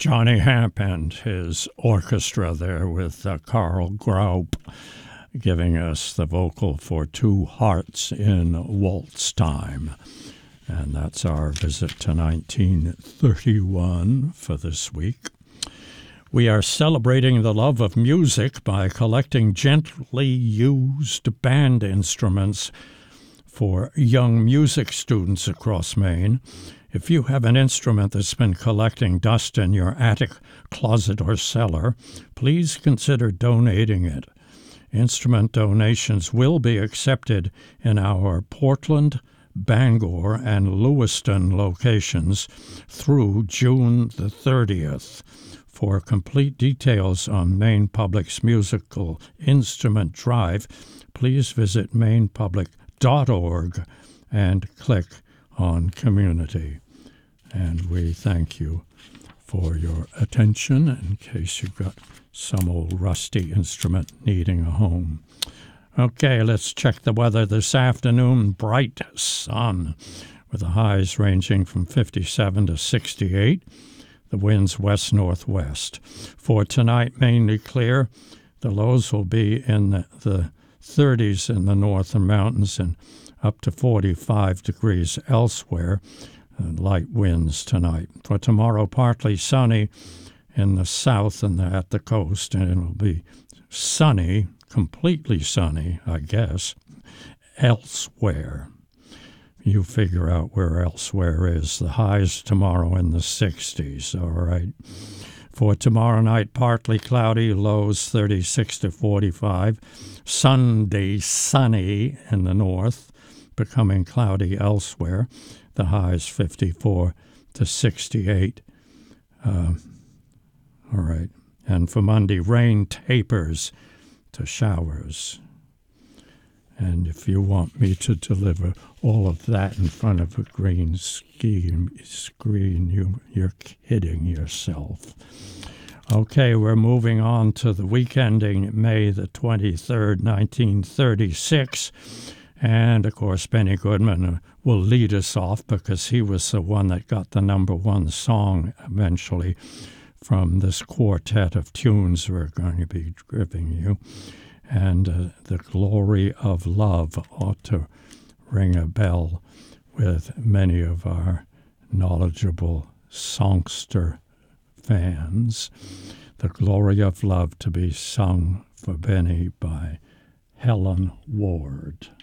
Johnny Hamp and his orchestra there with Carl Graup giving us the vocal for Two Hearts in Waltz Time. And that's our visit to 1931 for this week. We are celebrating the love of music by collecting gently used band instruments for young music students across Maine. If you have an instrument that's been collecting dust in your attic, closet, or cellar, please consider donating it. Instrument donations will be accepted in our Portland, Bangor, and Lewiston locations through June the 30th. For complete details on Maine Public's musical instrument drive, please visit mainepublic.org and click on Community. And we thank you for your attention in case you've got some old rusty instrument needing a home. Okay, let's check the weather this afternoon. Bright sun with the highs ranging from 57 to 68. The winds west-northwest. For tonight, mainly clear. The lows will be in the 30s in the northern mountains and up to 45 degrees elsewhere. Light winds tonight. For tomorrow, partly sunny in the south and at the coast, and it'll be sunny, completely sunny, I guess, elsewhere. You figure out where elsewhere is. The highs tomorrow in the 60s, all right? For tomorrow night, partly cloudy, lows 36 to 45. Sunday, sunny in the north, becoming cloudy elsewhere. The highs 54 to 68. All right. And for Monday, rain tapers to showers. And if you want me to deliver all of that in front of a green screen, you're kidding yourself. Okay, we're moving on to the week ending May the 23rd, 1936. And, of course, Benny Goodman will lead us off because he was the one that got the number one song eventually from this quartet of tunes we're going to be giving you. And The Glory of Love ought to ring a bell with many of our knowledgeable songster fans. The Glory of Love to be sung for Benny by Helen Ward.